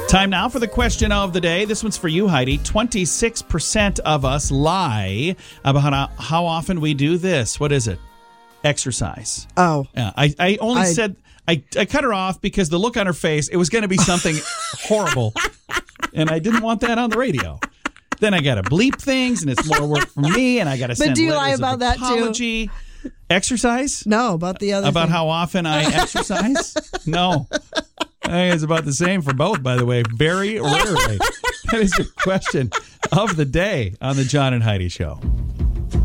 Time now for the question of the day. This one's for you, Heidi. 26% of us lie about how often we do this. What is it? Exercise. Oh. Yeah, I only said... I cut her off because the look on her face, it was going to be something horrible. And I didn't want that on the radio. Then I got to bleep things, and it's more work for me, and I got to send But do you letters lie about of that apology. Exercise? No, about the other About thing. how often I exercise? No. I think it's about the same for both, by the way. Very rarely. That is your question of the day on the John and Heidi Show.